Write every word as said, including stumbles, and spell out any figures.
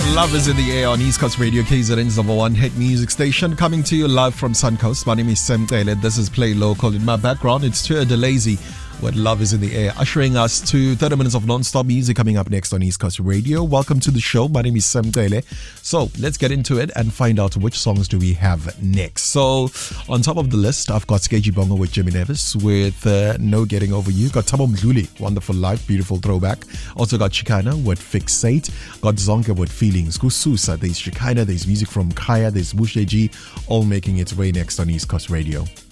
Love is in the air on East Coast Radio, K Z N's number one hit music station. Coming to you live from Suncoast. My name is Sam Taylor. This is Play Local. In my background, it's Tua DeLazy with Love is in the Air, ushering us to thirty minutes of non-stop music coming up next on East Coast Radio. Welcome to the show. My name is Sam Taylor. So let's get into it and find out which songs do we have next. So on top of the list, I've got Skeji Bongo with Jimmy Nevis with uh, No Getting Over You. Got Thabo Mdluli, Wonderful Life, beautiful throwback. Also got Chicana with Fixate. Got Zonke with Feelings. Kususa, there's Chicana, there's music from Kaya, there's Busheji, all making its way next on East Coast Radio.